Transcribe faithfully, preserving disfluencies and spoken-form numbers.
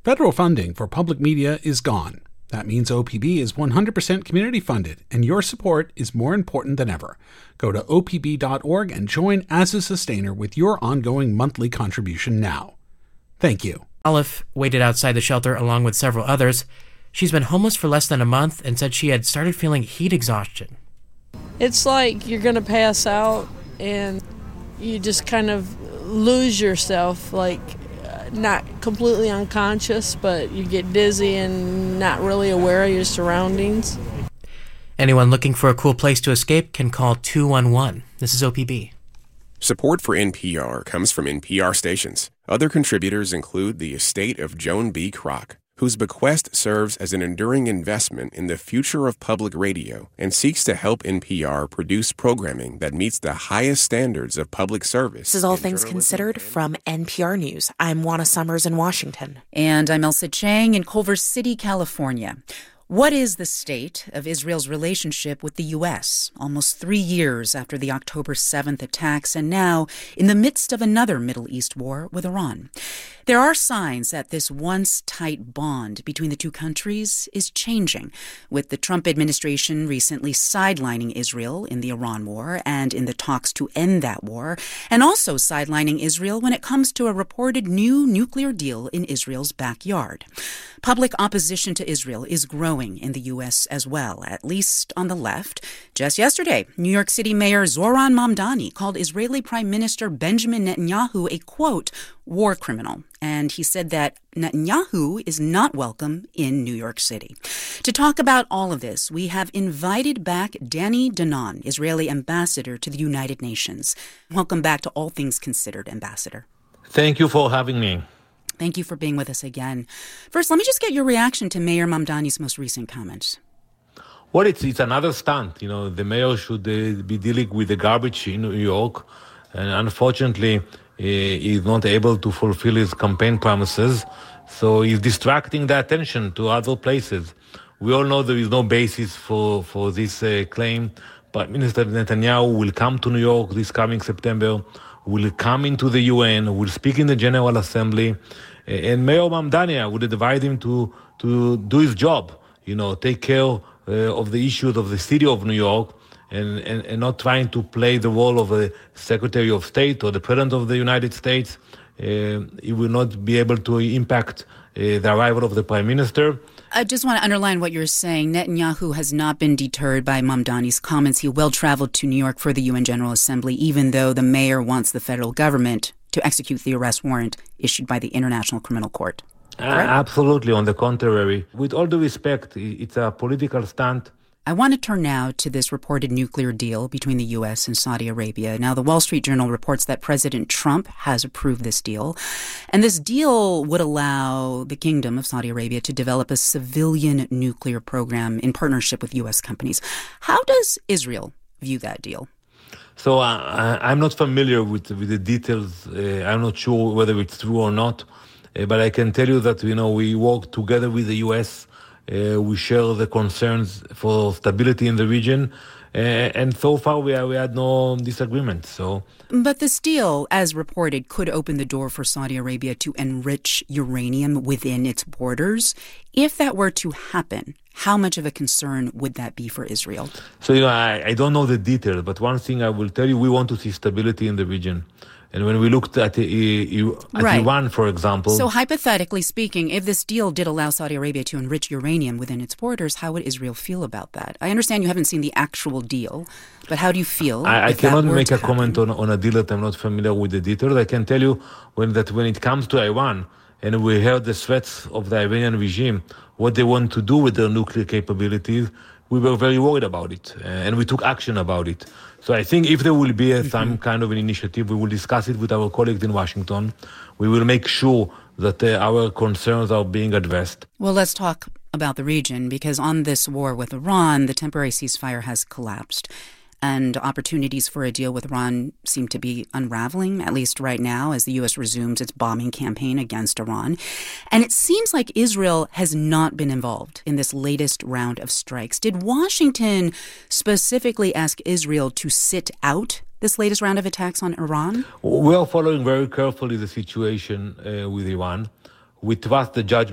Federal funding for public media is gone. That means O P B is one hundred percent community funded, and your support is more important than ever. Go to O P B dot org and join as a sustainer with your ongoing monthly contribution now. Thank you. Olive waited outside the shelter along with several others. She's been homeless for less than a month and said she had started feeling heat exhaustion. It's like you're going to pass out and you just kind of lose yourself, like not completely unconscious, but you get dizzy and not really aware of your surroundings. Anyone looking for a cool place to escape can call two one one. This is O P B. Support for N P R comes from N P R stations. Other contributors include the estate of Joan B. Kroc, whose bequest serves as an enduring investment in the future of public radio and seeks to help N P R produce programming that meets the highest standards of public service. This is All Things Considered from N P R News. I'm Juana Summers in Washington. And I'm Elsa Chang in Culver City, California. What is the state of Israel's relationship with the U S almost three years after the October seventh attacks and now in the midst of another Middle East war with Iran? There are signs that this once tight bond between the two countries is changing, with the Trump administration recently sidelining Israel in the Iran war and in the talks to end that war, and also sidelining Israel when it comes to a reported new nuclear deal in Israel's backyard. Public opposition to Israel is growing in the U S as well, at least on the left. Just yesterday, New York City Mayor Zohran Mamdani called Israeli Prime Minister Benjamin Netanyahu a, quote, war criminal. And he said that Netanyahu is not welcome in New York City. To talk about all of this, we have invited back Danny Danon, Israeli ambassador to the United Nations. Welcome back to All Things Considered, Ambassador. Thank you for having me. Thank you for being with us again. First, let me just get your reaction to Mayor Mamdani's most recent comments. Well, it's it's another stunt. You know, the mayor should uh, be dealing with the garbage in New York, and unfortunately, uh, he's not able to fulfill his campaign promises. So he's distracting the attention to other places. We all know there is no basis for for this uh, claim, but Minister Netanyahu will come to New York this coming September, will come into the U N, will speak in the General Assembly, and Mayor Mamdani, I would advise him to to do his job. You know, take care uh, of the issues of the city of New York, and, and, and not trying to play the role of a Secretary of State or the President of the United States. Uh, he will not be able to impact uh, the arrival of the Prime Minister. I just want to underline what you're saying. Netanyahu has not been deterred by Mamdani's comments. He will travel to New York for the U N General Assembly, even though the mayor wants the federal government to execute the arrest warrant issued by the International Criminal Court. Uh, absolutely. On the contrary, with all due respect, it's a political stunt. I want to turn now to this reported nuclear deal between the U S and Saudi Arabia. Now, the Wall Street Journal reports that President Trump has approved this deal. And this deal would allow the Kingdom of Saudi Arabia to develop a civilian nuclear program in partnership with U S companies. How does Israel view that deal? So uh, I'm not familiar with, with the details. Uh, I'm not sure whether it's true or not. Uh, but I can tell you that, you know, we work together with the U S. Uh, we share the concerns for stability in the region. Uh, and so far, we, are, we had no disagreement. So, But this deal, as reported, could open the door for Saudi Arabia to enrich uranium within its borders. If that were to happen, how much of a concern would that be for Israel? So, you know, I, I don't know the details, but one thing I will tell you, we want to see stability in the region. And when we looked at, uh, at right. Iran, for example... So hypothetically speaking, if this deal did allow Saudi Arabia to enrich uranium within its borders, how would Israel feel about that? I understand you haven't seen the actual deal, but how do you feel? I, I cannot make a happen? comment on, on a deal that I'm not familiar with the details. I can tell you when that when it comes to Iran, and we heard the threats of the Iranian regime, what they want to do with their nuclear capabilities, we were very worried about it, uh, and we took action about it. So I think if there will be a, some kind of an initiative, we will discuss it with our colleagues in Washington. We will make sure that uh, our concerns are being addressed. Well, let's talk about the region, because on this war with Iran, the temporary ceasefire has collapsed. And opportunities for a deal with Iran seem to be unraveling, at least right now, as the U S resumes its bombing campaign against Iran. And it seems like Israel has not been involved in this latest round of strikes. Did Washington specifically ask Israel to sit out this latest round of attacks on Iran? We are following very carefully the situation uh, with Iran. We trust the judgment